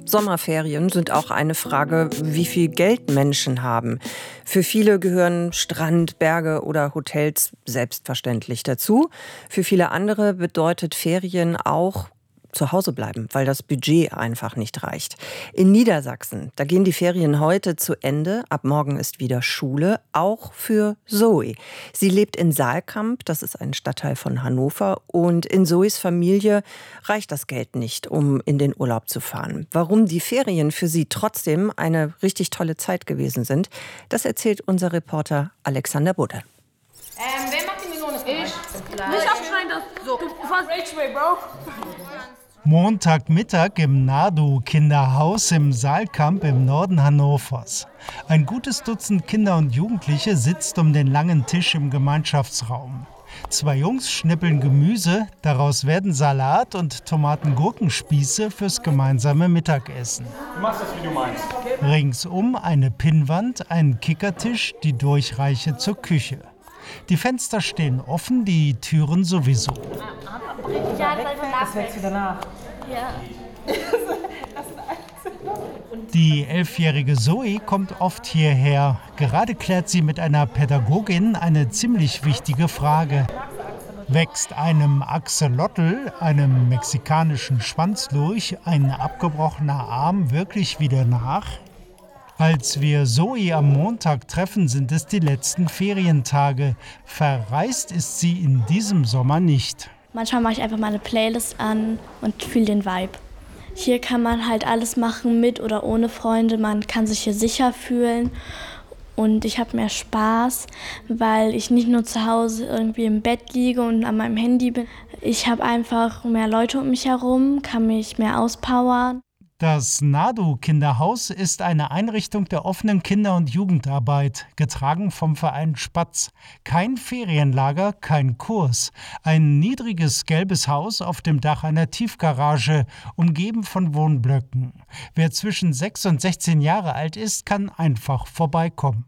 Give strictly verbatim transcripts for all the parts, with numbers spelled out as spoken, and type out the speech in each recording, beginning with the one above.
Sommerferien sind auch eine Frage, wie viel Geld Menschen haben. Für viele gehören Strand, Berge oder Hotels selbstverständlich dazu. Für viele andere bedeutet Ferien auch zu Hause bleiben, weil das Budget einfach nicht reicht. In Niedersachsen, da gehen die Ferien heute zu Ende. Ab morgen ist wieder Schule, auch für Zoe. Sie lebt in Saalkamp, das ist ein Stadtteil von Hannover. Und in Zoes Familie reicht das Geld nicht, um in den Urlaub zu fahren. Warum die Ferien für sie trotzdem eine richtig tolle Zeit gewesen sind, das erzählt unser Reporter Alexander Budde. Ähm, wer macht die Melone für euch? Nicht aufschreien, das so. Du fast H-Way, Bro. Montagmittag im Nadu-Kinderhaus im Saalkamp im Norden Hannovers. Ein gutes Dutzend Kinder und Jugendliche sitzt um den langen Tisch im Gemeinschaftsraum. Zwei Jungs schnippeln Gemüse, daraus werden Salat und Tomaten-Gurkenspieße fürs gemeinsame Mittagessen. Du machst das, wie du meinst. Ringsum eine Pinnwand, ein Kickertisch, die Durchreiche zur Küche. Die Fenster stehen offen, die Türen sowieso. Das wächst wieder nach. Ja. Die elfjährige Zoe kommt oft hierher. Gerade klärt sie mit einer Pädagogin eine ziemlich wichtige Frage. Wächst einem Axolotl, einem mexikanischen Schwanzlurch, ein abgebrochener Arm wirklich wieder nach? Als wir Zoe am Montag treffen, sind es die letzten Ferientage. Verreist ist sie in diesem Sommer nicht. Manchmal mache ich einfach mal eine Playlist an und fühle den Vibe. Hier kann man halt alles machen, mit oder ohne Freunde. Man kann sich hier sicher fühlen und ich habe mehr Spaß, weil ich nicht nur zu Hause irgendwie im Bett liege und an meinem Handy bin. Ich habe einfach mehr Leute um mich herum, kann mich mehr auspowern. Das Nadu-Kinderhaus ist eine Einrichtung der offenen Kinder- und Jugendarbeit, getragen vom Verein Spatz. Kein Ferienlager, kein Kurs. Ein niedriges gelbes Haus auf dem Dach einer Tiefgarage, umgeben von Wohnblöcken. Wer zwischen sechs und sechzehn Jahre alt ist, kann einfach vorbeikommen.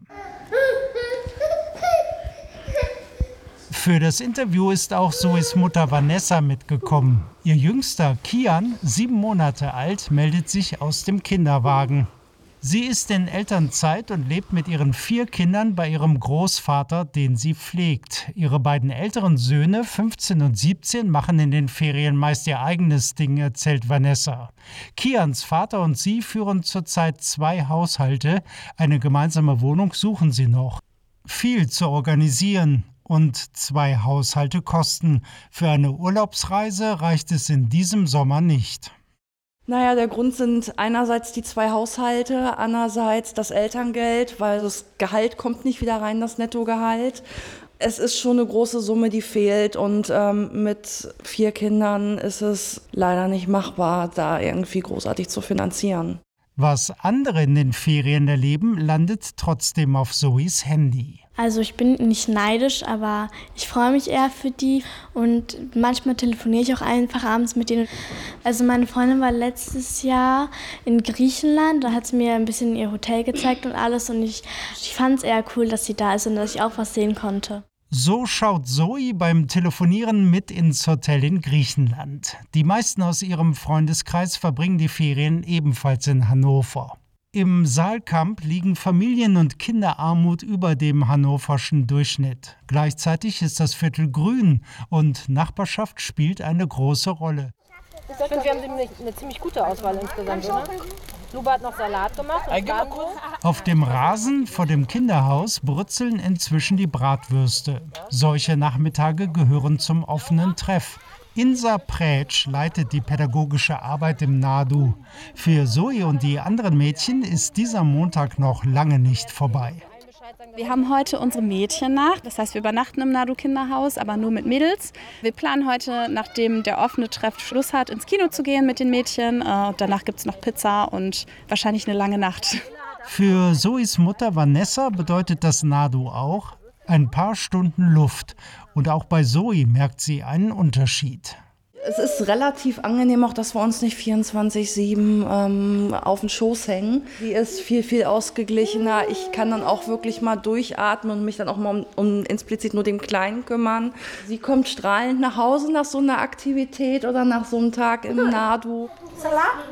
Für das Interview ist auch Zoes Mutter Vanessa mitgekommen. Ihr Jüngster Kian, sieben Monate alt, meldet sich aus dem Kinderwagen. Sie ist in Elternzeit und lebt mit ihren vier Kindern bei ihrem Großvater, den sie pflegt. Ihre beiden älteren Söhne, fünfzehn und siebzehn, machen in den Ferien meist ihr eigenes Ding, erzählt Vanessa. Kians Vater und sie führen zurzeit zwei Haushalte. Eine gemeinsame Wohnung suchen sie noch. Viel zu organisieren. Und zwei Haushalte kosten. Für eine Urlaubsreise reicht es in diesem Sommer nicht. Naja, der Grund sind einerseits die zwei Haushalte, andererseits das Elterngeld, weil das Gehalt kommt nicht wieder rein, das Nettogehalt. Es ist schon eine große Summe, die fehlt und ähm, mit vier Kindern ist es leider nicht machbar, da irgendwie großartig zu finanzieren. Was andere in den Ferien erleben, landet trotzdem auf Zoes Handy. Also ich bin nicht neidisch, aber ich freue mich eher für die und manchmal telefoniere ich auch einfach abends mit denen. Also meine Freundin war letztes Jahr in Griechenland, da hat sie mir ein bisschen ihr Hotel gezeigt und alles und ich, ich fand es eher cool, dass sie da ist und dass ich auch was sehen konnte. So schaut Zoe beim Telefonieren mit ins Hotel in Griechenland. Die meisten aus ihrem Freundeskreis verbringen die Ferien ebenfalls in Hannover. Im Saalkamp liegen Familien- und Kinderarmut über dem hannoverschen Durchschnitt. Gleichzeitig ist das Viertel grün und Nachbarschaft spielt eine große Rolle. Ich finde, wir haben eine ziemlich gute Auswahl insgesamt, oder? Luba hat noch Salat gemacht und Garnbrot. Auf dem Rasen vor dem Kinderhaus brutzeln inzwischen die Bratwürste. Solche Nachmittage gehören zum offenen Treff. Insa Prätsch leitet die pädagogische Arbeit im Nadu. Für Zoe und die anderen Mädchen ist dieser Montag noch lange nicht vorbei. Wir haben heute unsere Mädchennacht, das heißt, wir übernachten im Nadu-Kinderhaus, aber nur mit Mädels. Wir planen heute, nachdem der offene Treff Schluss hat, ins Kino zu gehen mit den Mädchen. Und danach gibt es noch Pizza und wahrscheinlich eine lange Nacht. Für Zoes Mutter Vanessa bedeutet das Nadu auch ein paar Stunden Luft. Und auch bei Zoe merkt sie einen Unterschied. Es ist relativ angenehm auch, dass wir uns nicht vierundzwanzig sieben ähm, auf den Schoß hängen. Die ist viel, viel ausgeglichener. Ich kann dann auch wirklich mal durchatmen und mich dann auch mal um, um explizit nur den Kleinen kümmern. Sie kommt strahlend nach Hause nach so einer Aktivität oder nach so einem Tag im Nadu. Salat?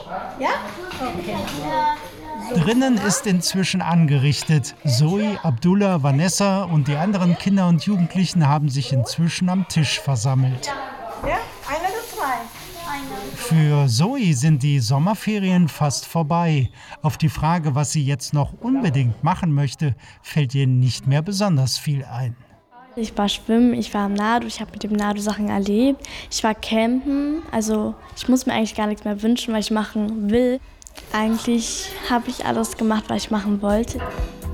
Ja? Okay. Drinnen ist inzwischen angerichtet. Zoe, Abdullah, Vanessa und die anderen Kinder und Jugendlichen haben sich inzwischen am Tisch versammelt. Ja, eine oder zwei? Für Zoe sind die Sommerferien fast vorbei. Auf die Frage, was sie jetzt noch unbedingt machen möchte, fällt ihr nicht mehr besonders viel ein. Ich war schwimmen, ich war im Nado, ich habe mit dem Nado Sachen erlebt. Ich war campen, also ich muss mir eigentlich gar nichts mehr wünschen, was ich machen will. Eigentlich habe ich alles gemacht, was ich machen wollte.